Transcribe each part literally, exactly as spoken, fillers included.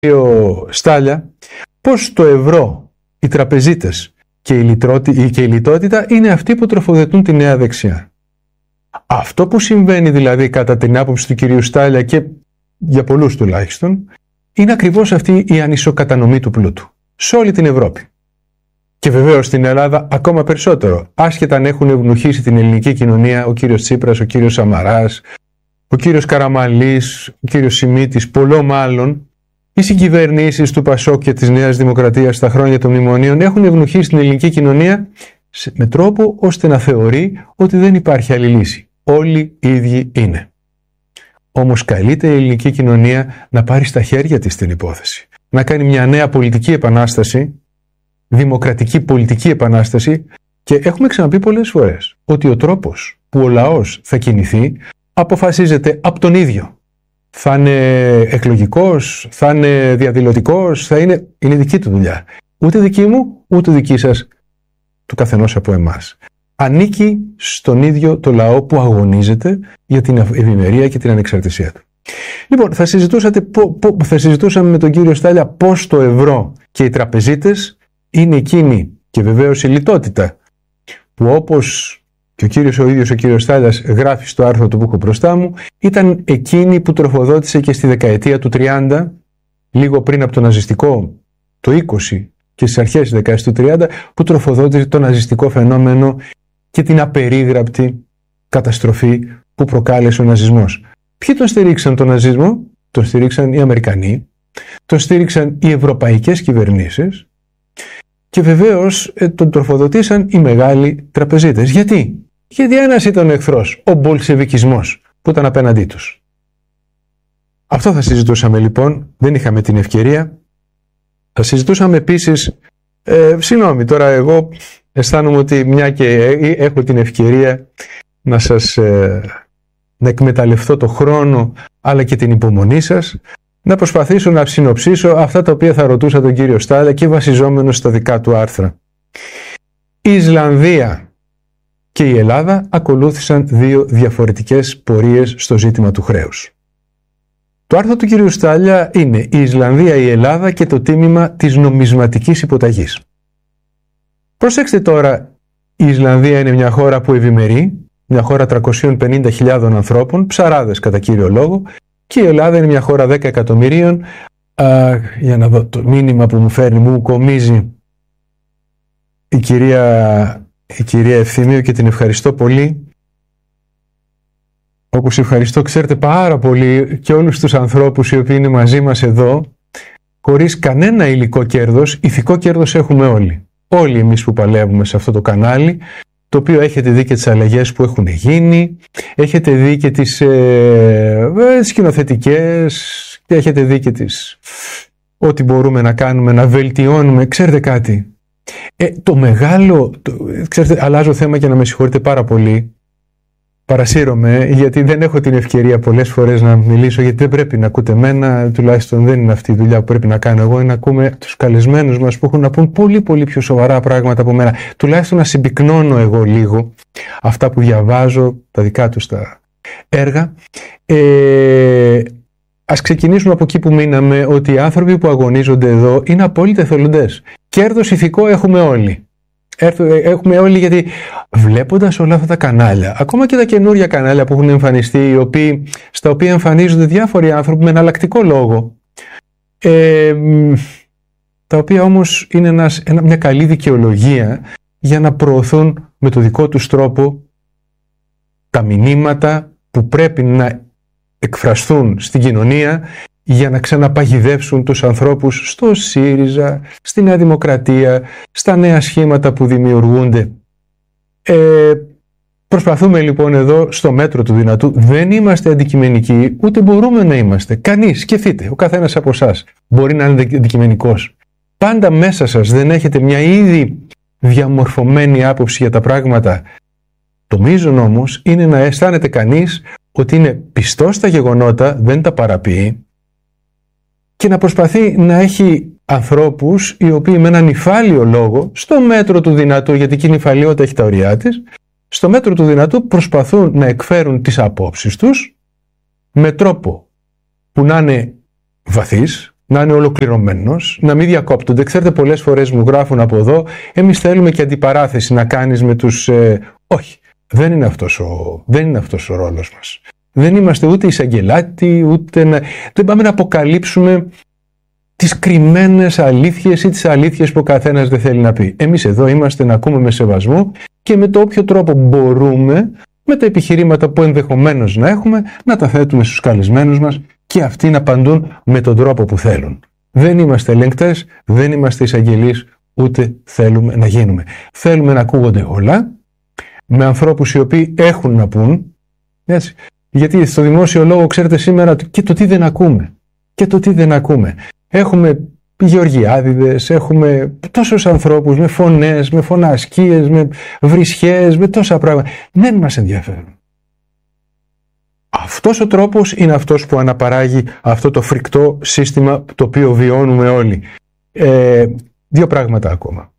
κύριο Στάλια πως το ευρώ, οι τραπεζίτες και η, λιτρώτη, και η λιτότητα είναι αυτοί που τροφοδοτούν τη νέα δεξιά. Αυτό που συμβαίνει δηλαδή κατά την άποψη του κυρίου Στάλια και για πολλούς τουλάχιστον είναι ακριβώς αυτή η ανισοκατανομή του πλούτου σε όλη την Ευρώπη. Και βεβαίως στην Ελλάδα ακόμα περισσότερο, άσχετα αν έχουν ευνουχίσει την ελληνική κοινωνία ο κύριος Τσίπρας, ο κύριος Σαμαράς, ο κύριος Καραμανλής, ο κύριος Σιμίτης, πολλό μάλλον, οι συγκυβερνήσεις του Πασόκ και της Νέας Δημοκρατίας στα χρόνια των μνημονίων έχουν ευνουχίσει την ελληνική κοινωνία με τρόπο ώστε να θεωρεί ότι δεν υπάρχει άλλη λύση. Όλοι οι ίδιοι είναι. Όμως καλείται η ελληνική κοινωνία να πάρει στα χέρια της την υπόθεση, να κάνει μια νέα πολιτική επανάσταση, δημοκρατική πολιτική επανάσταση, και έχουμε ξαναπεί πολλές φορές ότι ο τρόπος που ο λαός θα κινηθεί αποφασίζεται από τον ίδιο. Θα είναι εκλογικός, θα είναι διαδηλωτικός, θα είναι, είναι δική του δουλειά. Ούτε δική μου, ούτε δική σας, του καθενός από εμάς. Ανήκει στον ίδιο το λαό που αγωνίζεται για την ευημερία και την ανεξαρτησία του. Λοιπόν, θα, συζητούσατε, θα συζητούσαμε με τον κύριο Στάλια πώς το ευρώ και οι τραπεζίτες είναι εκείνοι, και βεβαίως η λιτότητα, που όπως και ο κύριος ο ίδιος ο κύριος Στάλιας γράφει στο άρθρο του που έχω μπροστά μου, ήταν εκείνη που τροφοδότησε και στη δεκαετία του τριάντα, λίγο πριν από το ναζιστικό, το είκοσι και στις αρχές της δεκαετίας του τριάντα, που τροφοδότησε το ναζιστικό φαινόμενο και την απερίγραπτη καταστροφή που προκάλεσε ο ναζισμός. Ποιοι τον στηρίξαν τον ναζισμό? Τον στηρίξαν οι Αμερικανοί, τον στήριξαν οι ευρωπαϊκές κυβερνήσεις και βεβαίως ε, τον τροφοδοτήσαν οι μεγάλοι τραπεζίτες. Γιατί? Γιατί ένας ήταν ο εχθρός, ο μπολσεβικισμός που ήταν απέναντί τους. Αυτό θα συζητούσαμε λοιπόν, δεν είχαμε την ευκαιρία. Θα συζητούσαμε επίσης, ε, συγγνώμη τώρα εγώ αισθάνομαι ότι μια και έχω την ευκαιρία να σας ε, να εκμεταλλευτώ το χρόνο αλλά και την υπομονή σας, να προσπαθήσω να συνοψίσω αυτά τα οποία θα ρωτούσα τον κύριο Στάλια και βασιζόμενος στα δικά του άρθρα. Η Ισλανδία και η Ελλάδα ακολούθησαν δύο διαφορετικές πορείες στο ζήτημα του χρέους. Το άρθρο του κυρίου Στάλια είναι η Ισλανδία, η Ελλάδα και το τίμημα της νομισματικής υποταγής. Προσέξτε τώρα, η Ισλανδία είναι μια χώρα που ευημερεί, μια χώρα τριακόσιες πενήντα χιλιάδων ανθρώπων, ψαράδες κατά κύριο λόγο, και η Ελλάδα είναι μια χώρα δέκα εκατομμυρίων. Α, για να δω το μήνυμα που μου φέρνει, μου κομίζει η κυρία, η κυρία Ευθυμίου και την ευχαριστώ πολύ. Όπως ευχαριστώ, ξέρετε, πάρα πολύ και όλους τους ανθρώπους οι οποίοι είναι μαζί μας εδώ, χωρίς κανένα υλικό κέρδος, ηθικό κέρδος έχουμε όλοι. Όλοι εμείς που παλεύουμε σε αυτό το κανάλι, το οποίο έχετε δει και τις αλλαγές που έχουν γίνει, έχετε δει και τις ε, ε, σκηνοθετικές, και έχετε δει και τις ό,τι μπορούμε να κάνουμε, να βελτιώνουμε. Ξέρετε κάτι, ε, το μεγάλο, το, ξέρετε, αλλάζω θέμα και να με συγχωρείτε πάρα πολύ, παρασύρωμαι, γιατί δεν έχω την ευκαιρία πολλές φορές να μιλήσω, γιατί δεν πρέπει να ακούτε εμένα, τουλάχιστον δεν είναι αυτή η δουλειά που πρέπει να κάνω εγώ, είναι να ακούμε τους καλεσμένους μας που έχουν να πούν πολύ πολύ πιο σοβαρά πράγματα από μένα, τουλάχιστον να συμπυκνώνω εγώ λίγο αυτά που διαβάζω, τα δικά τους τα έργα. Ε, ας ξεκινήσουμε από εκεί που μείναμε, ότι οι άνθρωποι που αγωνίζονται εδώ είναι απόλυτα εθελοντές. Κέρδος ηθικό έχουμε όλοι. Έχουμε όλοι, γιατί βλέποντας όλα αυτά τα κανάλια, ακόμα και τα καινούργια κανάλια που έχουν εμφανιστεί, οι οποίοι, στα οποία εμφανίζονται διάφοροι άνθρωποι με εναλλακτικό λόγο, ε, τα οποία όμως είναι ένας, ένα, μια καλή δικαιολογία για να προωθούν με το δικό τους τρόπο τα μηνύματα που πρέπει να εκφραστούν στην κοινωνία για να ξαναπαγιδεύσουν τους ανθρώπους στο ΣΥΡΙΖΑ, στη Νέα Δημοκρατία, στα νέα σχήματα που δημιουργούνται. Ε, προσπαθούμε λοιπόν εδώ στο μέτρο του δυνατού, δεν είμαστε αντικειμενικοί, ούτε μπορούμε να είμαστε. Κανείς, σκεφτείτε, ο καθένας από εσάς μπορεί να είναι αντικειμενικός. Πάντα μέσα σας δεν έχετε μια ήδη διαμορφωμένη άποψη για τα πράγματα. Το μείζον όμως είναι να αισθάνεται κανείς ότι είναι πιστός στα γεγονότα, δεν τα παραποιεί, και να προσπαθεί να έχει ανθρώπους οι οποίοι με έναν νυφάλιο λόγο, στο μέτρο του δυνατού, γιατί και η νυφαλιότητα έχει τα ωριά της, στο μέτρο του δυνατού προσπαθούν να εκφέρουν τις απόψεις τους με τρόπο που να είναι βαθύς, να είναι ολοκληρωμένος, να μην διακόπτονται. Ξέρετε, πολλές φορές μου γράφουν από εδώ, εμείς θέλουμε και αντιπαράθεση να κάνεις με τους... Ε... Όχι, δεν είναι αυτός ο, δεν είναι αυτός ο ρόλος μας. Δεν είμαστε ούτε εισαγγελάτοι, ούτε να... δεν πάμε να αποκαλύψουμε τις κρυμμένες αλήθειες ή τις αλήθειες που ο καθένας δεν θέλει να πει. Εμείς εδώ είμαστε να ακούμε με σεβασμό και με το όποιο τρόπο μπορούμε, με τα επιχειρήματα που ενδεχομένως να έχουμε, να τα θέτουμε στους καλεσμένους μας και αυτοί να απαντούν με τον τρόπο που θέλουν. Δεν είμαστε ελεγκτές, δεν είμαστε εισαγγελείς, ούτε θέλουμε να γίνουμε. Θέλουμε να ακούγονται όλα, με ανθρώπους οι οποίοι έχουν να πούν, έτσι. Γιατί στο δημόσιο λόγο, ξέρετε σήμερα, και το τι δεν ακούμε. Και το τι δεν ακούμε. Έχουμε Γεωργιάδηδες, έχουμε τόσους ανθρώπους με φωνές, με φωνασκίες, με βρισχές, με τόσα πράγματα. Δεν μας ενδιαφέρουν. Αυτός ο τρόπος είναι αυτός που αναπαράγει αυτό το φρικτό σύστημα το οποίο βιώνουμε όλοι. Ε, δύο πράγματα ακόμα.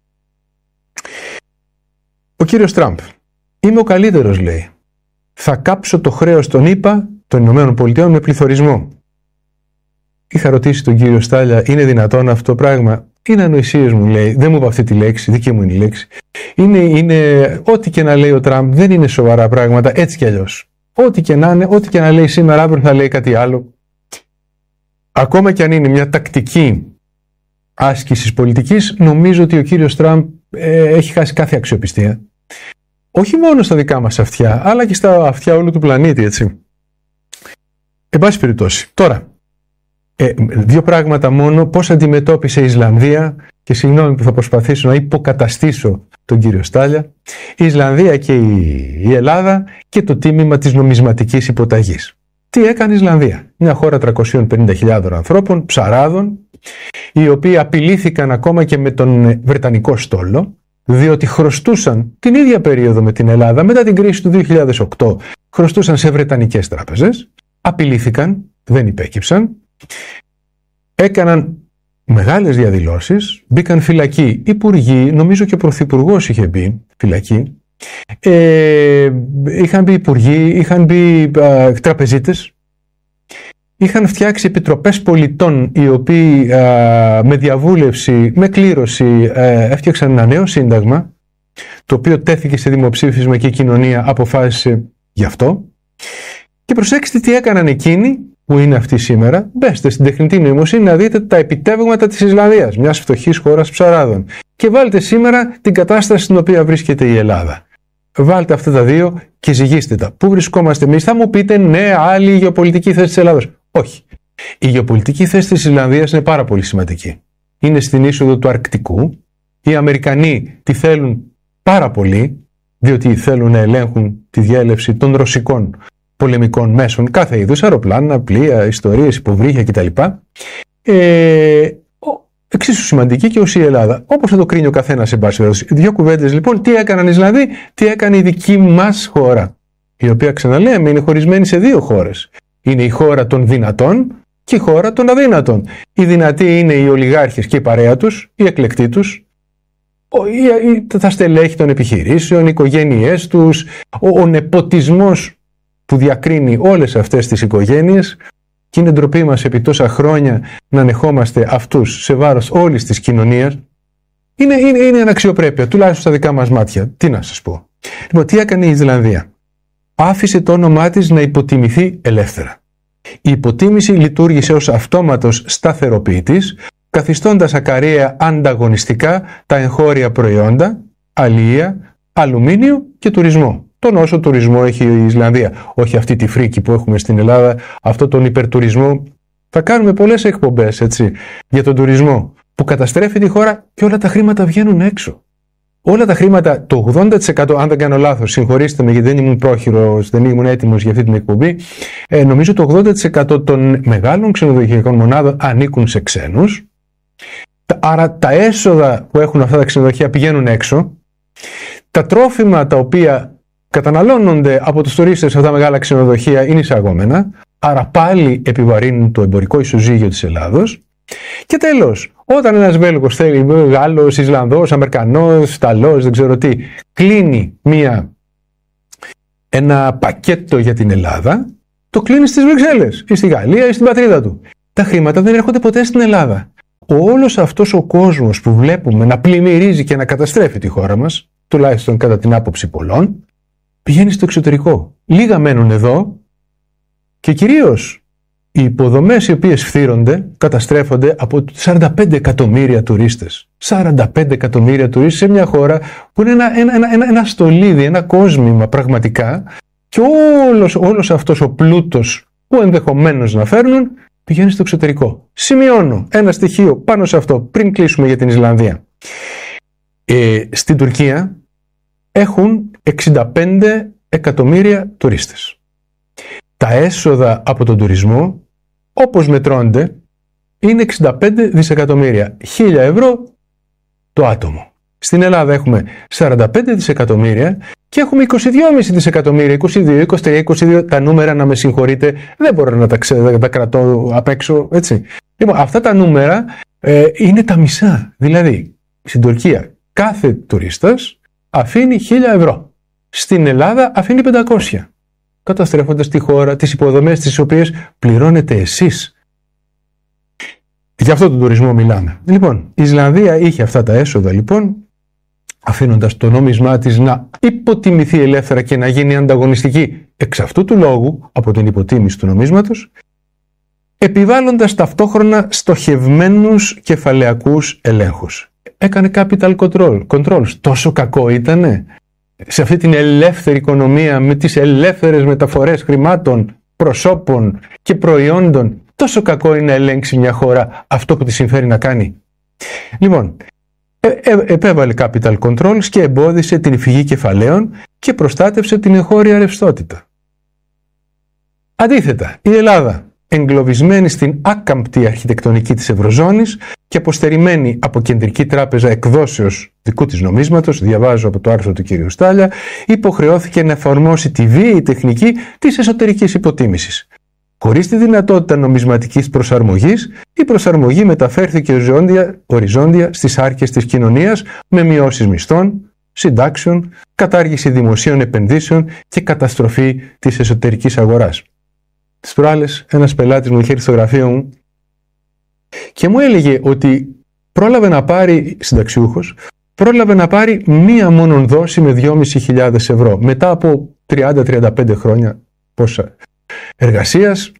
Ο κύριος Τραμπ, είμαι ο καλύτερος, λέει. Θα κάψω το χρέος των ΗΠΑ, των Ηνωμένων Πολιτειών, με πληθωρισμό. Είχα ρωτήσει τον κύριο Στάλια, είναι δυνατόν αυτό το πράγμα? Είναι ανοησίες, μου λέει. Δεν μου είπα αυτή τη λέξη, δική μου είναι η λέξη. Είναι, είναι, ό,τι και να λέει ο Τραμπ δεν είναι σοβαρά πράγματα, έτσι κι αλλιώς. Ό,τι και να είναι, ό,τι και να λέει σήμερα, αύριο θα λέει κάτι άλλο. Ακόμα κι αν είναι μια τακτική άσκηση πολιτικής, νομίζω ότι ο κύριος Τραμπ ε, έχει χάσει κάθε αξιοπιστία. Όχι μόνο στα δικά μας αυτιά, αλλά και στα αυτιά όλου του πλανήτη, έτσι. Εν πάση περιπτώσει. Τώρα, ε, δύο πράγματα μόνο. Πώς αντιμετώπισε η Ισλανδία, και συγγνώμη που θα προσπαθήσω να υποκαταστήσω τον κύριο Στάλια, η Ισλανδία και η, η Ελλάδα και το τίμημα της νομισματικής υποταγής. Τι έκανε η Ισλανδία? Μια χώρα τριακόσιες πενήντα χιλιάδες ανθρώπων, ψαράδων, οι οποίοι απειλήθηκαν ακόμα και με τον Βρετανικό στόλο, διότι χρωστούσαν την ίδια περίοδο με την Ελλάδα, μετά την κρίση του δύο χιλιάδες οκτώ, χρωστούσαν σε βρετανικές τράπεζες, απειλήθηκαν, δεν υπέκυψαν, έκαναν μεγάλες διαδηλώσεις, μπήκαν φυλακοί υπουργοί, νομίζω και ο πρωθυπουργός είχε μπει φυλακή, ε, είχαν μπει υπουργοί, είχαν μπει α, τραπεζίτες, είχαν φτιάξει επιτροπές πολιτών οι οποίοι α, με διαβούλευση, με κλήρωση α, έφτιαξαν ένα νέο σύνταγμα, το οποίο τέθηκε σε δημοψήφισμα και η κοινωνία αποφάσισε γι' αυτό. Και προσέξτε τι έκαναν εκείνοι που είναι αυτοί σήμερα. Μπέστε στην τεχνητή νοημοσύνη να δείτε τα επιτεύγματα της Ισλανδίας, μιας φτωχής χώρας ψαράδων, και βάλτε σήμερα την κατάσταση στην οποία βρίσκεται η Ελλάδα. Βάλτε αυτά τα δύο και ζυγίστε τα. Πού βρισκόμαστε εμείς? Θα μου πείτε, ναι, άλλη γεωπολιτική θέση της Ελλάδος. Όχι. Η γεωπολιτική θέση της Ισλανδίας είναι πάρα πολύ σημαντική. Είναι στην είσοδο του Αρκτικού. Οι Αμερικανοί τη θέλουν πάρα πολύ, διότι θέλουν να ελέγχουν τη διέλευση των ρωσικών πολεμικών μέσων, κάθε είδους, αεροπλάνα, πλοία, ιστορίες, υποβρύχια κτλ. Ε, εξίσου σημαντική και ως η Ελλάδα. Όπως θα το κρίνει ο καθένας σε πάση περιπτώσει. Δύο κουβέντες λοιπόν. Τι έκαναν οι Ισλανδοί, τι έκανε η δική μας χώρα, η οποία, ξαναλέμε, είναι χωρισμένη σε δύο χώρες. Είναι η χώρα των δυνατών και η χώρα των αδύνατων. Οι δυνατοί είναι οι ολιγάρχες και η παρέα τους, οι εκλεκτοί τους, τα στελέχη των επιχειρήσεων, οι οικογένειές τους, ο, ο νεποτισμός που διακρίνει όλες αυτές τις οικογένειες, και είναι ντροπή μας επί τόσα χρόνια να ανεχόμαστε αυτούς σε βάρος όλης της κοινωνίας. Είναι, είναι, είναι αναξιοπρέπεια, τουλάχιστον στα δικά μας μάτια. Τι να σας πω. Λοιπόν, τι έκανε η Ισλανδία? Άφησε το όνομά της να υποτιμηθεί ελεύθερα. Η υποτίμηση λειτουργήσε ως αυτόματος σταθεροποιητής, καθιστώντας ακαραία ανταγωνιστικά τα εγχώρια προϊόντα, αλιεία, αλουμίνιο και τουρισμό. Τον όσο τουρισμό έχει η Ισλανδία. Όχι αυτή τη φρίκη που έχουμε στην Ελλάδα, αυτό τον υπερτουρισμό. Θα κάνουμε πολλές εκπομπές, έτσι, για τον τουρισμό, που καταστρέφει τη χώρα και όλα τα χρήματα βγαίνουν έξω. Όλα τα χρήματα, το ογδόντα τοις εκατό, αν δεν κάνω λάθος, συγχωρήστε με γιατί δεν ήμουν πρόχειρος, δεν ήμουν έτοιμος για αυτή την εκπομπή, ε, νομίζω το ογδόντα τοις εκατό των μεγάλων ξενοδοχειακών μονάδων ανήκουν σε ξένους. Άρα τα έσοδα που έχουν αυτά τα ξενοδοχεία πηγαίνουν έξω. Τα τρόφιμα τα οποία καταναλώνονται από τους τουρίστες σε αυτά τα μεγάλα ξενοδοχεία είναι εισαγόμενα, άρα πάλι επιβαρύνουν το εμπορικό ισοζύγιο της Ελλάδος. Και τέλος, όταν ένας Βέλγος θέλει, Γάλλος, Ισλανδός, Αμερικανός, Ιταλός, δεν ξέρω τι, κλείνει μία, ένα πακέτο για την Ελλάδα, το κλείνει στις Βρυξέλλες ή στη Γαλλία ή στην πατρίδα του. τα χρήματα δεν έρχονται ποτέ στην Ελλάδα. Όλος αυτός ο κόσμος που βλέπουμε να πλημμυρίζει και να καταστρέφει τη χώρα μας, τουλάχιστον κατά την άποψη πολλών, πηγαίνει στο εξωτερικό. Λίγα μένουν εδώ και κυρίως οι υποδομές οι οποίες φθύρονται καταστρέφονται από σαράντα πέντε εκατομμύρια τουρίστες. σαράντα πέντε εκατομμύρια τουρίστες σε μια χώρα που είναι ένα, ένα, ένα, ένα, ένα στολίδι, ένα κόσμημα πραγματικά, και όλος, όλος αυτός ο πλούτος που ενδεχομένως να φέρνουν πηγαίνει στο εξωτερικό. Σημειώνω ένα στοιχείο πάνω σε αυτό πριν κλείσουμε για την Ισλανδία. Ε, στην Τουρκία έχουν εξήντα πέντε εκατομμύρια τουρίστες. Τα έσοδα από τον τουρισμό, όπως μετρώνται, είναι εξήντα πέντε δισεκατομμύρια. χίλια ευρώ το άτομο. Στην Ελλάδα έχουμε σαράντα πέντε δισεκατομμύρια και έχουμε είκοσι δύο κόμμα πέντε δισεκατομμύρια, είκοσι δύο, είκοσι τρία, είκοσι δύο, τα νούμερα να με συγχωρείτε, δεν μπορώ να τα, ξε, να τα κρατώ απ' έξω, έτσι. Λοιπόν, αυτά τα νούμερα ε, είναι τα μισά. Δηλαδή, στην Τουρκία κάθε τουρίστας αφήνει χίλια ευρώ. Στην Ελλάδα αφήνει πεντακόσια. Καταστρέφοντας τη χώρα, τις υποδομές τις οποίες πληρώνετε εσείς. Για αυτό τον τουρισμό μιλάμε. Λοιπόν, η Ισλανδία είχε αυτά τα έσοδα, λοιπόν, αφήνοντας το νόμισμά της να υποτιμηθεί ελεύθερα και να γίνει ανταγωνιστική εξ αυτού του λόγου από την υποτίμηση του νομίσματος, επιβάλλοντας ταυτόχρονα στοχευμένους κεφαλαιακούς ελέγχους. Έκανε capital control, controls. Τόσο κακό ήτανε? Σε αυτή την ελεύθερη οικονομία με τις ελεύθερες μεταφορές χρημάτων, προσώπων και προϊόντων, τόσο κακό είναι να ελέγξει μια χώρα αυτό που τη συμφέρει να κάνει? Λοιπόν, ε, ε, επέβαλε capital controls και εμπόδισε την φυγή κεφαλαίων και προστάτευσε την εγχώρια ρευστότητα. Αντίθετα, η Ελλάδα, εγκλωβισμένη στην άκαμπτη αρχιτεκτονική της Ευρωζώνης και αποστερημένη από κεντρική τράπεζα εκδόσεως δικού της νομίσματος, διαβάζω από το άρθρο του κ. Στάλια, υποχρεώθηκε να εφαρμόσει τη βίαιη τεχνική της εσωτερικής υποτίμησης. Χωρίς τη δυνατότητα νομισματικής προσαρμογής, η προσαρμογή μεταφέρθηκε οριζόντια, οριζόντια στις άρκες της κοινωνίας με μειώσεις μισθών, συντάξεων, κατάργηση δημοσίων επενδύσεων και καταστροφή της εσωτερικής αγοράς. Τις προάλλες ένας πελάτης μου είχε έρθει στο γραφείο μου και μου έλεγε ότι πρόλαβε να πάρει, συνταξιούχος, πρόλαβε να πάρει μία μόνον δόση με δυόμισι χιλιάδες ευρώ μετά από τριάντα με τριάντα πέντε χρόνια πόσα εργασίας,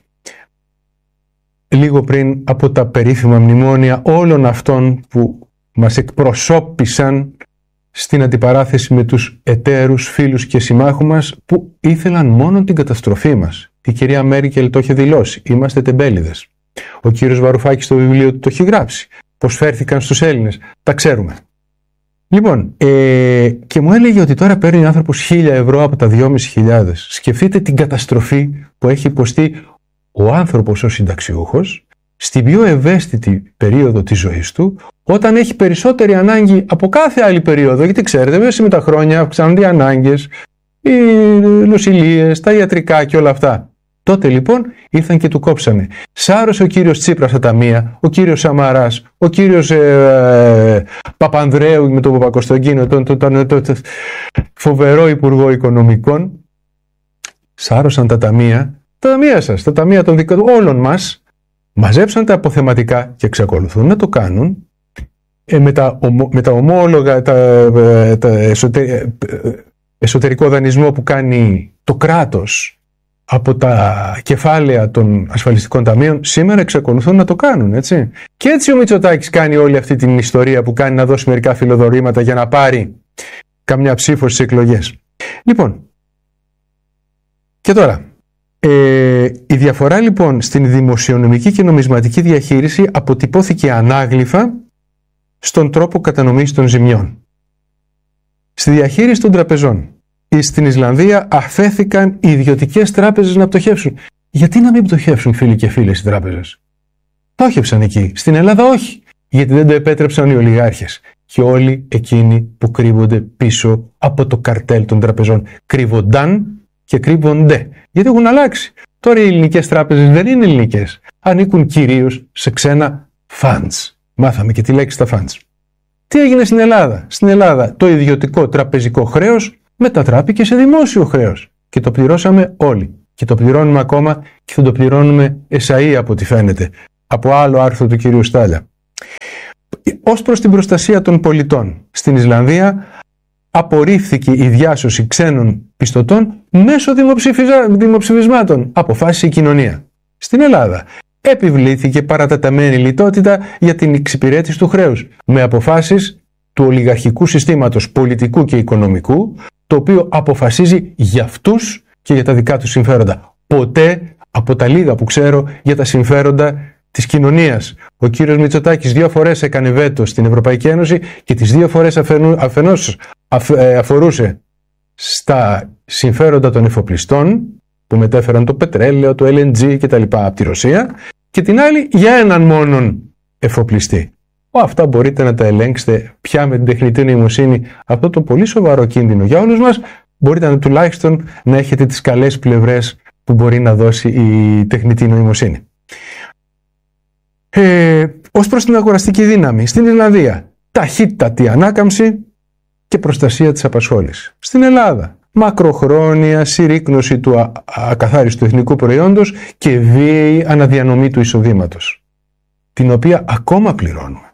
λίγο πριν από τα περίφημα μνημόνια όλων αυτών που μας εκπροσώπησαν στην αντιπαράθεση με τους εταίρους, φίλους και συμμάχους μας που ήθελαν μόνο την καταστροφή μας. Η κυρία Μέρκελ το είχε δηλώσει. Είμαστε τεμπέληδες. Ο κύριος Βαρουφάκης στο βιβλίο του το έχει γράψει. Πώς φέρθηκαν στους Έλληνες. Τα ξέρουμε. Λοιπόν, ε, και μου έλεγε ότι τώρα παίρνει ο άνθρωπος χίλια ευρώ από τα δυόμισι χιλιάδες. Σκεφτείτε την καταστροφή που έχει υποστεί ο άνθρωπος ως συνταξιούχος στην πιο ευαίσθητη περίοδο της ζωής του, όταν έχει περισσότερη ανάγκη από κάθε άλλη περίοδο. Γιατί ξέρετε, μέσα με τα χρόνια αυξάνονται οι ανάγκες, οι νοσηλείες, τα ιατρικά και όλα αυτά. Τότε λοιπόν ήρθαν και του κόψανε. Σάρωσε ο κύριος Τσίπρας στα ταμεία, ο κύριος Σαμαράς, ο κύριος ε, Παπανδρέου με τον Παπακοσταντίνο, τον, τον, τον, τον, τον φοβερό υπουργό οικονομικών. Σάρωσαν τα ταμεία, τα ταμεία σας, τα ταμεία των δικών όλων μας, μαζέψαν τα αποθεματικά και εξακολουθούν να το κάνουν ε, με, τα, με τα ομόλογα, τα, τα εσωτερ, εσωτερικό δανεισμό που κάνει το κράτος από τα κεφάλαια των ασφαλιστικών ταμείων, σήμερα εξακολουθούν να το κάνουν, έτσι. Και έτσι ο Μητσοτάκης κάνει όλη αυτή την ιστορία που κάνει να δώσει μερικά φιλοδορήματα για να πάρει καμιά ψήφο στις εκλογές. Λοιπόν, και τώρα, ε, η διαφορά λοιπόν στην δημοσιονομική και νομισματική διαχείριση αποτυπώθηκε ανάγλυφα στον τρόπο κατανομής των ζημιών. Στη διαχείριση των τραπεζών, στην Ισλανδία αφέθηκαν οι ιδιωτικές τράπεζες να πτωχεύσουν. Γιατί να μην πτωχεύσουν, φίλοι και φίλες, οι τράπεζες? Πτώχευσαν εκεί. Στην Ελλάδα όχι. Γιατί δεν το επέτρεψαν οι ολιγάρχες. Και όλοι εκείνοι που κρύβονται πίσω από το καρτέλ των τραπεζών. Κρύβονταν και κρύβονται. Γιατί έχουν αλλάξει. Τώρα οι ελληνικές τράπεζες δεν είναι ελληνικές. Ανήκουν κυρίως σε ξένα funds. Μάθαμε και τη λέξη τα funds. Τι έγινε στην Ελλάδα? Στην Ελλάδα το ιδιωτικό τραπεζικό χρέος μετατράπηκε σε δημόσιο χρέος και το πληρώσαμε όλοι και το πληρώνουμε ακόμα και θα το πληρώνουμε εσαΐ από ό,τι φαίνεται. από άλλο άρθρο του κυρίου Στάλια. Ως προς την προστασία των πολιτών, στην Ισλανδία απορρίφθηκε η διάσωση ξένων πιστωτών μέσω δημοψηφισμάτων. Αποφάσισε η κοινωνία. Στην Ελλάδα επιβλήθηκε παρατεταμένη λιτότητα για την εξυπηρέτηση του χρέους με αποφάσεις του ολιγαρχικού συστήματος πολιτικού και οικονομικού, το οποίο αποφασίζει για αυτούς και για τα δικά τους συμφέροντα. Ποτέ, από τα λίγα που ξέρω, για τα συμφέροντα της κοινωνίας. Ο κύριος Μητσοτάκης δύο φορές έκανε βέτο στην Ευρωπαϊκή Ένωση και τις δύο φορές αφενού, αφενός αφ, ε, αφορούσε στα συμφέροντα των εφοπλιστών που μετέφεραν το πετρέλαιο, το ελ εν τζι κτλ. Από τη Ρωσία, και την άλλη για έναν μόνον εφοπλιστή. Αυτά μπορείτε να τα ελέγξετε πια με την τεχνητή νοημοσύνη, αυτό το πολύ σοβαρό κίνδυνο για όλους μας. Μπορείτε να, τουλάχιστον να έχετε τις καλές πλευρές που μπορεί να δώσει η τεχνητή νοημοσύνη. Ε, ως προς την αγοραστική δύναμη, στην Ισλανδία ταχύτατη ανάκαμψη και προστασία της απασχόλησης. Στην Ελλάδα μακροχρόνια συρρίκνωση του α, ακαθάριστου εθνικού προϊόντος και βίαιη αναδιανομή του εισοδήματος, την οποία ακόμα πληρώνουμε.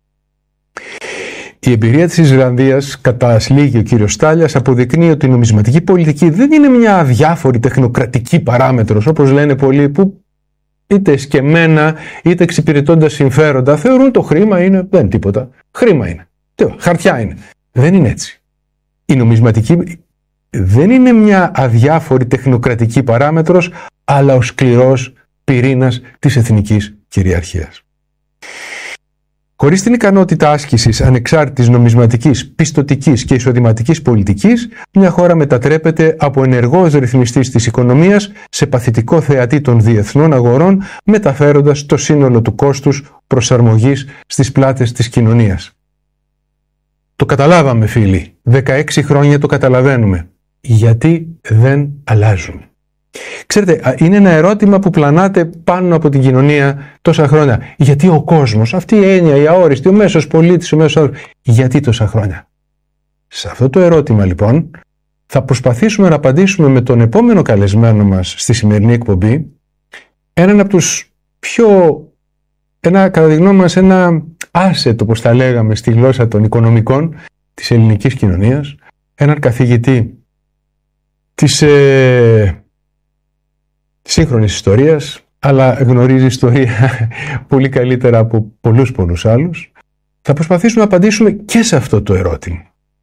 Η εμπειρία της Ισλανδίας, κατά σλίγει ο κύριος Στάλιας, αποδεικνύει ότι η νομισματική πολιτική δεν είναι μια αδιάφορη τεχνοκρατική παράμετρος, όπως λένε πολλοί, που είτε σκεμμένα είτε εξυπηρετώντας συμφέροντα θεωρούν το χρήμα είναι, δεν είναι τίποτα. Χρήμα είναι. Χαρτιά είναι. Δεν είναι έτσι. Η νομισματική δεν είναι μια αδιάφορη τεχνοκρατική παράμετρος, αλλά ο σκληρός πυρήνας της εθνικής κυριαρχίας. Χωρίς την ικανότητα άσκησης ανεξάρτητης νομισματικής, πιστωτικής και εισοδηματικής πολιτικής, μια χώρα μετατρέπεται από ενεργός ρυθμιστής της οικονομίας σε παθητικό θεατή των διεθνών αγορών, μεταφέροντας το σύνολο του κόστους προσαρμογής στις πλάτες της κοινωνίας. Το καταλάβαμε, φίλοι. δεκαέξι χρόνια το καταλαβαίνουμε. Γιατί δεν αλλάζουμε? Ξέρετε, είναι ένα ερώτημα που πλανάται πάνω από την κοινωνία τόσα χρόνια. Γιατί ο κόσμος, αυτή η έννοια, η αόριστη, ο μέσος πολίτης, ο μέσος άνθρωπος, γιατί τόσα χρόνια? Σε αυτό το ερώτημα, λοιπόν, θα προσπαθήσουμε να απαντήσουμε με τον επόμενο καλεσμένο μας στη σημερινή εκπομπή, έναν από τους πιο, ένα, κατά τη γνώμη μας, ένα asset, όπως τα λέγαμε στη γλώσσα των οικονομικών της ελληνικής κοινωνίας, έναν καθηγητή της ε, σύγχρονης ιστορίας, αλλά γνωρίζει ιστορία πολύ καλύτερα από πολλούς πολλούς άλλους. Θα προσπαθήσουμε να απαντήσουμε και σε αυτό το ερώτημα.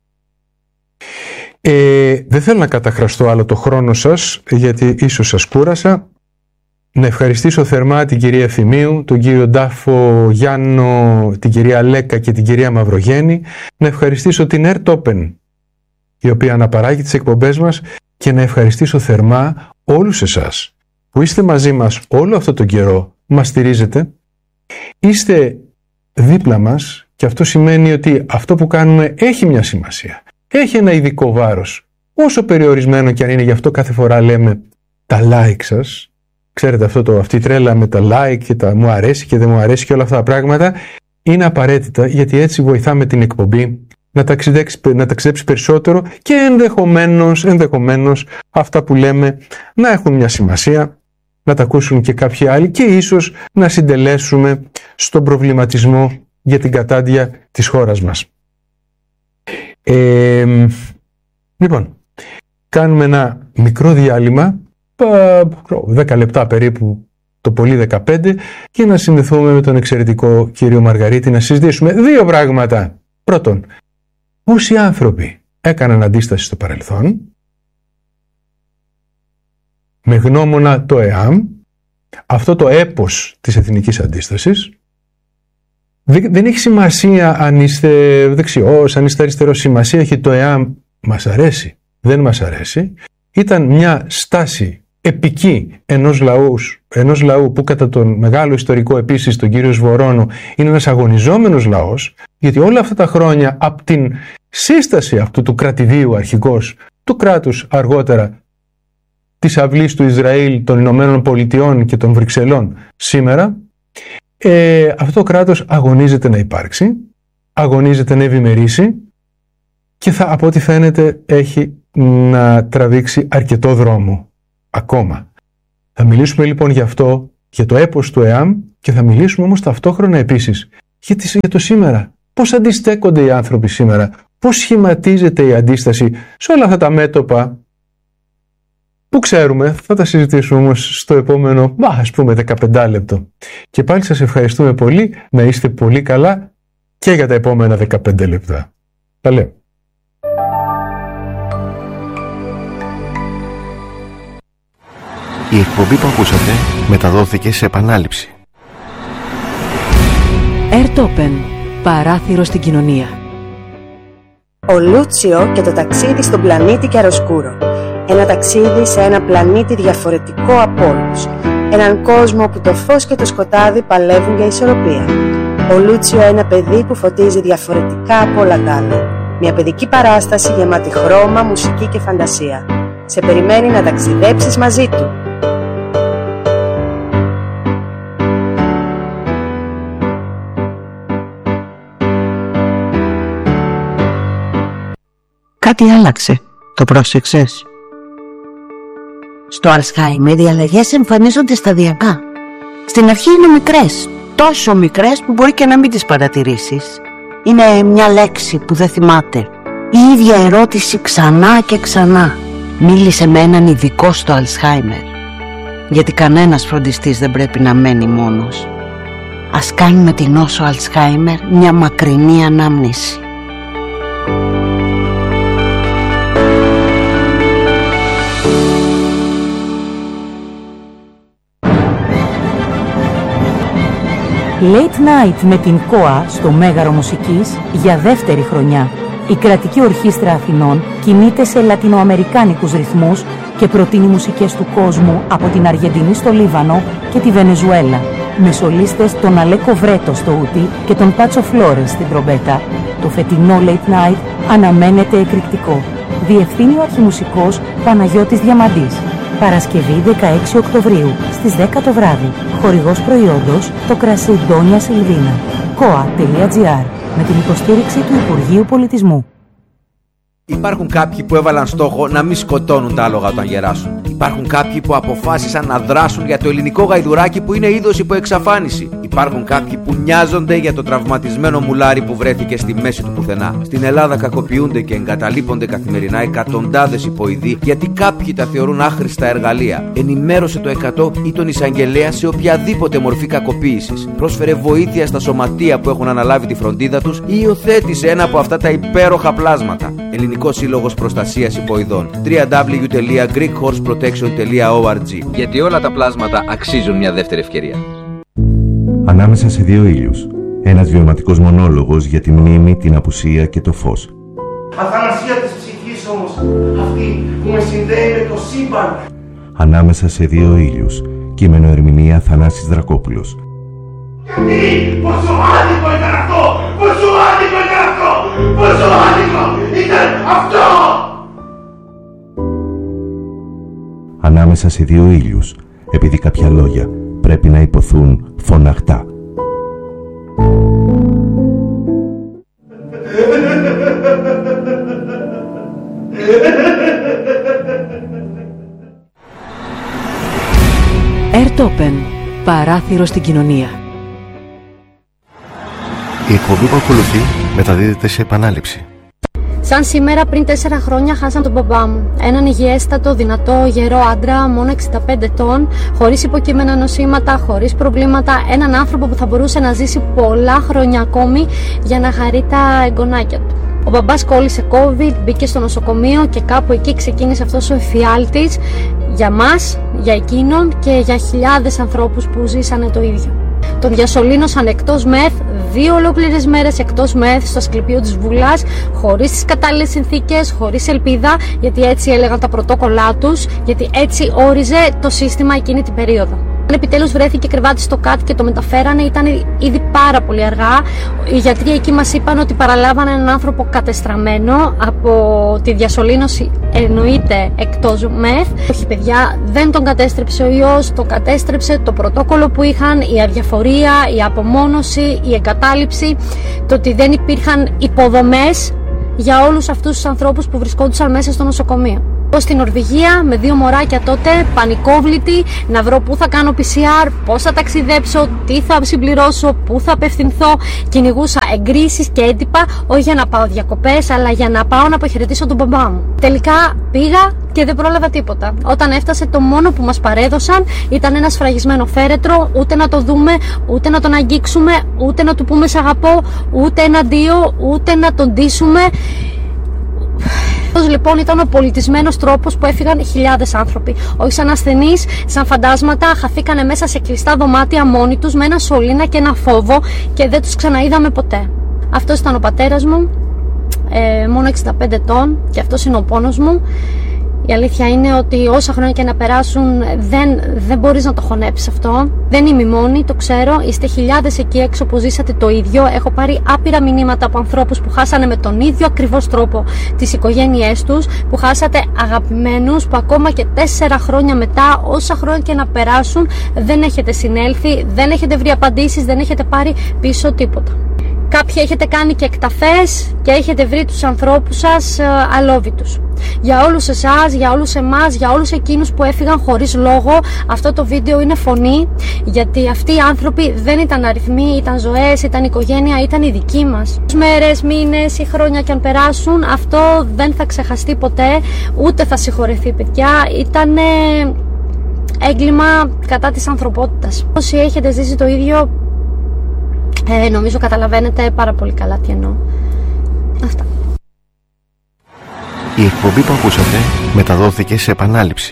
Ε, δεν θέλω να καταχραστώ άλλο το χρόνο σας, γιατί ίσως σας κούρασα. Να ευχαριστήσω θερμά την κυρία Ευθυμίου, τον κύριο Ντάφο Γιάννο, την κυρία Λέκα και την κυρία Μαυρογέννη. Να ευχαριστήσω την Airtopen, η οποία αναπαράγει τις εκπομπές μας, και να ευχαριστήσω θερμά όλους εσάς που είστε μαζί μας όλο αυτό τον καιρό, μας στηρίζετε, είστε δίπλα μας, και αυτό σημαίνει ότι αυτό που κάνουμε έχει μια σημασία, έχει ένα ειδικό βάρος, όσο περιορισμένο και αν είναι. Γι' αυτό κάθε φορά λέμε τα like σας. Ξέρετε, αυτό το, αυτή η τρέλα με τα like και τα μου αρέσει και δεν μου αρέσει και όλα αυτά τα πράγματα είναι απαραίτητα, γιατί έτσι βοηθάμε την εκπομπή να ταξιδέψει, να ταξιδέψει περισσότερο και ενδεχομένως, ενδεχομένως αυτά που λέμε να έχουν μια σημασία, να τα ακούσουν και κάποιοι άλλοι και ίσως να συντελέσουμε στον προβληματισμό για την κατάντια της χώρας μας. Ε, λοιπόν, κάνουμε ένα μικρό διάλειμμα, δέκα λεπτά περίπου, το πολύ δεκαπέντε, και να συνδεθούμε με τον εξαιρετικό κύριο Μαργαρίτη να συζητήσουμε δύο πράγματα. Πρώτον, πόσοι άνθρωποι έκαναν αντίσταση στο παρελθόν, με γνώμονα το ΕΑΜ, αυτό το έπος της εθνικής αντίστασης. Δεν έχει σημασία αν είστε δεξιός, αν είστε αριστερός, σημασία έχει το ΕΑΜ. Μας αρέσει, δεν μας αρέσει. Ήταν μια στάση επική ενός λαού, ενός λαού που κατά τον μεγάλο ιστορικό επίσης, τον κύριο Σβορώνο, είναι ένας αγωνιζόμενος λαός, γιατί όλα αυτά τα χρόνια από την σύσταση αυτού του κρατηδίου αρχικώς, του κράτους αργότερα, της αυλής του Ισραήλ, των Ηνωμένων Πολιτειών και των Βρυξελών σήμερα, ε, αυτό το κράτος αγωνίζεται να υπάρξει, αγωνίζεται να ευημερήσει και θα, από ό,τι φαίνεται, έχει να τραβήξει αρκετό δρόμο ακόμα. Θα μιλήσουμε λοιπόν γι' αυτό, για το έπος του ΕΑΜ και θα μιλήσουμε όμως ταυτόχρονα επίσης για, τις, για το σήμερα. Πώς αντιστέκονται οι άνθρωποι σήμερα, πώς σχηματίζεται η αντίσταση σε όλα αυτά τα μέτωπα που ξέρουμε, θα τα συζητήσουμε όμως στο επόμενο, μπα, ας πούμε, δεκαπέντε λεπτό. Και πάλι σας ευχαριστούμε πολύ, να είστε πολύ καλά και για τα επόμενα δεκαπέντε λεπτά. Τα λέω. Η εκπομπή που ακούσατε μεταδόθηκε σε επανάληψη. Airtopen, παράθυρο στην κοινωνία. Ο Λούτσιο και το ταξίδι στον πλανήτη Κιαροσκούρο. Ένα ταξίδι σε ένα πλανήτη διαφορετικό από όλους. Έναν κόσμο που το φως και το σκοτάδι παλεύουν για ισορροπία. Ο Λούτσιο, ένα παιδί που φωτίζει διαφορετικά από όλα τα άλλα. Μια παιδική παράσταση γεμάτη χρώμα, μουσική και φαντασία. Σε περιμένει να ταξιδέψεις μαζί του. Κάτι άλλαξε. Το πρόσεξες? Στο Αλσχάιμερ οι αλλαγές εμφανίζονται σταδιακά. Στην αρχή είναι μικρές, τόσο μικρές που μπορεί και να μην τις παρατηρήσεις. Είναι μια λέξη που δεν θυμάται. Η ίδια ερώτηση ξανά και ξανά. Μίλησε με έναν ειδικό στο Αλσχάιμερ. Γιατί κανένας φροντιστής δεν πρέπει να μένει μόνος. Ας κάνουμε την νόσο Αλσχάιμερ μια μακρινή ανάμνηση. Late Night με την ΚΟΑ στο Μέγαρο Μουσικής για δεύτερη χρονιά. Η Κρατική Ορχήστρα Αθηνών κινείται σε λατινοαμερικάνικους ρυθμούς και προτείνει μουσικές του κόσμου από την Αργεντινή στο Λίβανο και τη Βενεζουέλα, με σολίστες τον Αλέκο Βρέτο στο ούτι και τον Πάτσο Φλόρες στην τρομπέτα. Το φετινό Late Night αναμένεται εκρηκτικό. Διευθύνει ο αρχιμουσικός Παναγιώτης Διαμαντής. Παρασκευή δεκαέξι Οκτωβρίου στις δέκα το βράδυ. Χορηγός προϊόντος το κρασί Ντόνια Σιλβίνα. κοα τελεία τζι άρ με την υποστήριξη του Υπουργείου Πολιτισμού. Υπάρχουν κάποιοι που έβαλαν στόχο να μην σκοτώνουν τα άλογα όταν γεράσουν. Υπάρχουν κάποιοι που αποφάσισαν να δράσουν για το ελληνικό γαϊδουράκι που είναι είδος υπό εξαφάνιση. Υπάρχουν κάποιοι που νοιάζονται για το τραυματισμένο μουλάρι που βρέθηκε στη μέση του πουθενά. Στην Ελλάδα κακοποιούνται και εγκαταλείπονται καθημερινά εκατοντάδες υποειδοί γιατί κάποιοι τα θεωρούν άχρηστα εργαλεία. Ενημέρωσε το εκατό ή τον εισαγγελέα σε οποιαδήποτε μορφή κακοποίησης. Πρόσφερε βοήθεια στα σωματεία που έχουν αναλάβει τη φροντίδα τους ή υιοθέτησε ένα από αυτά τα υπέροχα πλάσματα. Ελληνικός Σύλλογος Προστασίας Υποειδών. double-u double-u double-u τελεία greek horse protection τελεία org. Γιατί όλα τα πλάσματα αξίζουν μια δεύτερη ευκαιρία. Ανάμεσα σε δύο ήλιους. Ένας βιωματικός μονόλογος για τη μνήμη, την απουσία και το φως. Αθανασία της ψυχής όμως, αυτή που με συνδέει με το σύμπαν. Ανάμεσα σε δύο ήλιους. Κείμενο ερμηνεία Θανάσης Δρακόπουλος. Γιατί, πόσο άδικο ήταν αυτό, πόσο άδικο ήταν αυτό, πόσο άδικο ήταν αυτό. Ανάμεσα σε δύο ήλιους, επειδή κάποια λόγια πρέπει να υποθούν φωναχτά. Airtopen, παράθυρο στην κοινωνία. Η εκπομπή που ακολουθεί μεταδίδεται σε επανάληψη. Σαν σήμερα πριν τέσσερα χρόνια χάσαν τον μπαμπά μου. Έναν υγιέστατο, δυνατό, γερό άντρα, μόνο εξήντα πέντε ετών, χωρίς υποκείμενα νοσήματα, χωρίς προβλήματα. Έναν άνθρωπο που θα μπορούσε να ζήσει πολλά χρόνια ακόμη για να χαρεί τα εγγονάκια του. Ο μπαμπάς κόλλησε COVID, μπήκε στο νοσοκομείο και κάπου εκεί ξεκίνησε αυτός ο εφιάλτης για μας, για εκείνον και για χιλιάδες ανθρώπους που ζήσανε το ίδιο. Τον διασωλήνωσαν εκτός μεθ, δύο ολόκληρες μέρες εκτός μεθ στο Ασκληπείο της Βουλάς, χωρίς τις κατάλληλες συνθήκες, χωρίς ελπίδα, γιατί έτσι έλεγαν τα πρωτόκολλά τους, γιατί έτσι όριζε το σύστημα εκείνη την περίοδο. Αν επιτέλους βρέθηκε κρεβάτι στο ΚΑΤ και το μεταφέρανε, ήταν ήδη πάρα πολύ αργά. Οι γιατροί εκεί μας είπαν ότι παραλάβανε έναν άνθρωπο κατεστραμμένο από τη διασωλήνωση, εννοείται εκτός μεθ. Όχι παιδιά, δεν τον κατέστρεψε ο ιός, τον κατέστρεψε το πρωτόκολλο που είχαν, η αδιαφορία, η απομόνωση, η εγκατάλειψη, το ότι δεν υπήρχαν υποδομές για όλους αυτούς τους ανθρώπους που βρισκόντουσαν μέσα στο νοσοκομείο. Στην Νορβηγία με δύο μωράκια τότε, πανικόβλητη, να βρω πού θα κάνω πι σι αρ, πώς θα ταξιδέψω, τι θα συμπληρώσω, πού θα απευθυνθώ. Κυνηγούσα εγκρίσεις και έντυπα, όχι για να πάω διακοπές, αλλά για να πάω να αποχαιρετήσω τον μπαμπά μου. Τελικά πήγα και δεν πρόλαβα τίποτα. Όταν έφτασε, το μόνο που μας παρέδωσαν ήταν ένα σφραγισμένο φέρετρο, ούτε να το δούμε, ούτε να τον αγγίξουμε, ούτε να του πούμε σ' αγαπώ, ούτε ένα αντίο, ούτε να τον ντύσουμε. Αυτός λοιπόν ήταν ο πολιτισμένος τρόπος που έφυγαν χιλιάδες άνθρωποι. Όχι σαν ασθενείς, σαν φαντάσματα, χαθήκανε μέσα σε κλειστά δωμάτια μόνοι τους με ένα σωλήνα και ένα φόβο και δεν τους ξαναείδαμε ποτέ. Αυτός ήταν ο πατέρας μου, ε, μόνο εξήντα πέντε ετών, και αυτός είναι ο πόνος μου. Η αλήθεια είναι ότι όσα χρόνια και να περάσουν δεν, δεν μπορείς να το χωνέψεις αυτό. Δεν είμαι μόνη, το ξέρω. Είστε χιλιάδες εκεί έξω που ζήσατε το ίδιο. Έχω πάρει άπειρα μηνύματα από ανθρώπους που χάσανε με τον ίδιο ακριβώς τρόπο τις οικογένειές τους, που χάσατε αγαπημένους, που ακόμα και τέσσερα χρόνια μετά, όσα χρόνια και να περάσουν, δεν έχετε συνέλθει, δεν έχετε βρει απαντήσεις, δεν έχετε πάρει πίσω τίποτα. Κάποιοι έχετε κάνει και εκταφές και έχετε βρει τους ανθρώπους σας ε, αλόβητους. Για όλους εσάς, για όλους εμάς, για όλους εκείνους που έφυγαν χωρίς λόγο, αυτό το βίντεο είναι φωνή, γιατί αυτοί οι άνθρωποι δεν ήταν αριθμοί, ήταν ζωές, ήταν οικογένεια, ήταν οι δικοί μας. Μέρες, μήνες ή χρόνια κι αν περάσουν, αυτό δεν θα ξεχαστεί ποτέ, ούτε θα συγχωρεθεί, παιδιά. Ήτανε έγκλημα κατά της ανθρωπότητας. Όσοι έχετε ζήσει το ίδιο, Ε, νομίζω καταλαβαίνετε πάρα πολύ καλά τι εννοώ. Αυτά. Η εκπομπή που ακούσατε μεταδόθηκε σε επανάληψη.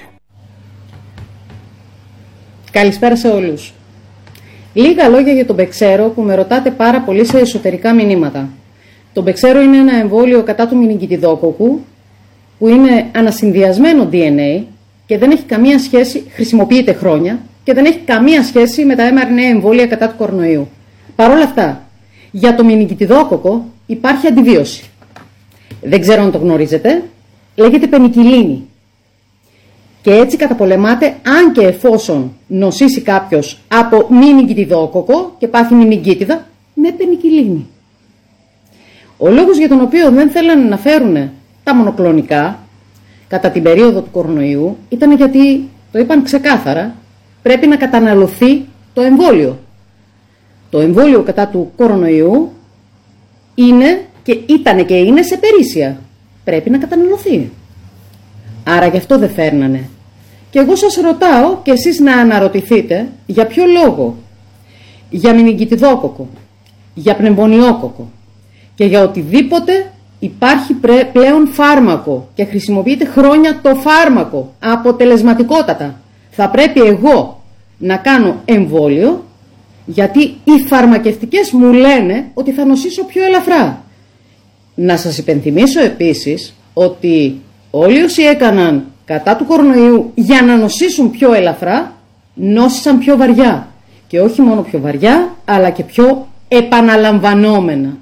Καλησπέρα σε όλους. Λίγα λόγια για τον Μπεξέρο που με ρωτάτε πάρα πολύ σε εσωτερικά μηνύματα. Το Μπεξέρο είναι ένα εμβόλιο κατά του μηνυγκιτιδόκοκκου που είναι ανασυνδυασμένο ντι εν έι και δεν έχει καμία σχέση, χρησιμοποιείται χρόνια και δεν έχει καμία σχέση με τα εμ αρ εν έι εμβόλια κατά του κορονοϊού. Παρ' όλα αυτά, για το μηνυγκιτιδόκοκκο υπάρχει αντιβίωση. Δεν ξέρω αν το γνωρίζετε, λέγεται πενικυλίνη. Και έτσι καταπολεμάται αν και εφόσον νοσήσει κάποιος από μηνυγκιτιδόκοκκο και πάθει μηνυγκίτιδα με πενικυλίνη. Ο λόγος για τον οποίο δεν θέλανε να φέρουν τα μονοκλονικά κατά την περίοδο του κορονοϊού ήταν γιατί, το είπαν ξεκάθαρα, πρέπει να καταναλωθεί το εμβόλιο. Το εμβόλιο κατά του κορονοϊού είναι και ήτανε και είναι σε περίσσια. Πρέπει να καταναλωθεί. Άρα γι' αυτό δεν φέρνανε. Και εγώ σας ρωτάω και εσείς να αναρωτηθείτε για ποιο λόγο. Για μηνυγκιτιδόκοκκο, για πνευμονιόκοκκο και για οτιδήποτε υπάρχει πλέον φάρμακο και χρησιμοποιείται χρόνια το φάρμακο αποτελεσματικότατα. Θα πρέπει εγώ να κάνω εμβόλιο γιατί οι φαρμακευτικές μου λένε ότι θα νοσήσω πιο ελαφρά. Να σας υπενθυμίσω επίσης ότι όλοι όσοι έκαναν κατά του κορονοϊού για να νοσήσουν πιο ελαφρά, νόσησαν πιο βαριά. Και όχι μόνο πιο βαριά, αλλά και πιο επαναλαμβανόμενα.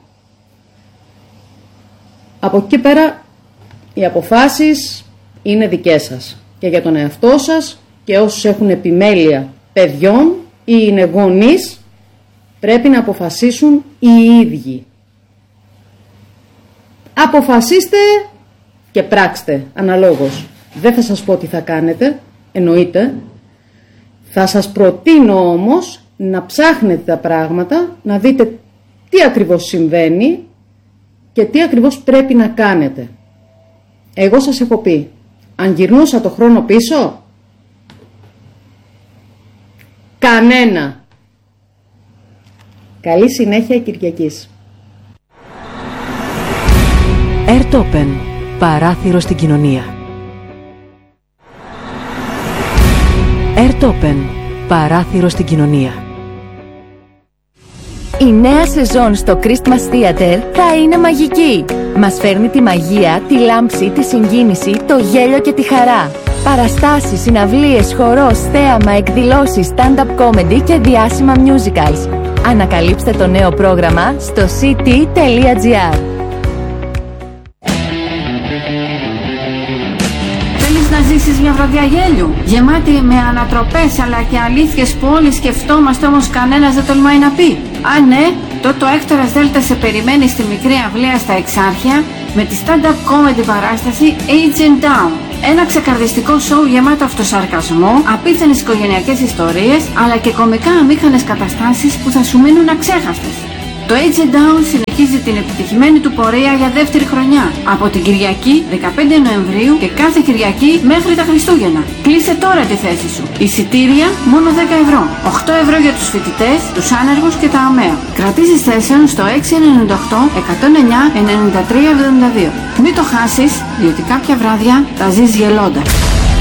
Από εκεί και πέρα, οι αποφάσεις είναι δικές σας. Και για τον εαυτό σας και όσους έχουν επιμέλεια παιδιών ή είναι γονείς, πρέπει να αποφασίσουν οι ίδιοι. Αποφασίστε και πράξτε αναλόγως. Δεν θα σας πω τι θα κάνετε, εννοείται. Θα σας προτείνω όμως να ψάχνετε τα πράγματα, να δείτε τι ακριβώς συμβαίνει και τι ακριβώς πρέπει να κάνετε. Εγώ σας έχω πει, αν γυρνούσα το χρόνο πίσω, κανένα. Καλή συνέχεια Κυριακής. Airtopen, παράθυρο στην κοινωνία. Airtopen, παράθυρο στην κοινωνία. Η νέα σεζόν στο Christmas Theater θα είναι μαγική. Μας φέρνει τη μαγεία, τη λάμψη, τη συγκίνηση, το γέλιο και τη χαρά. Παραστάσεις, συναυλίες, χορός, θέαμα, εκδηλώσεις, stand-up comedy και διάσημα musicals. Ανακαλύψτε το νέο πρόγραμμα στο σι τι τελεία τζι άρ. Θέλεις να ζήσεις μια βραδιά γέλιου, γεμάτη με ανατροπές αλλά και αλήθειες που όλοι σκεφτόμαστε, όμως κανένας δεν τολμάει να πει? Αν ναι, τότε ο Έκτορας Δέλτα σε περιμένει στη μικρή αυλαία στα Εξάρχεια με τη stand-up comedy παράσταση Agent Down. Ένα ξεκαρδιστικό σοου γεμάτο αυτοσαρκασμό, απίθανες οικογενειακές ιστορίες, αλλά και κωμικά αμήχανες καταστάσεις που θα σου μείνουν αξέχαστες. Το Agent Down συνεχίζει την επιτυχημένη του πορεία για δεύτερη χρονιά, από την Κυριακή δεκαπέντε Νοεμβρίου και κάθε Κυριακή μέχρι τα Χριστούγεννα. Κλείσε τώρα τη θέση σου. Εισιτήρια μόνο δέκα ευρώ. οκτώ ευρώ για τους φοιτητές, τους άνεργους και τα ΑΜΕΑ. Κρατήσεις θέσεων στο έξι εννιά οκτώ εκατόν εννιά ενενήντα τρία εβδομήντα δύο. Μην το χάσεις, διότι κάποια βράδια θα ζεις γελώντας.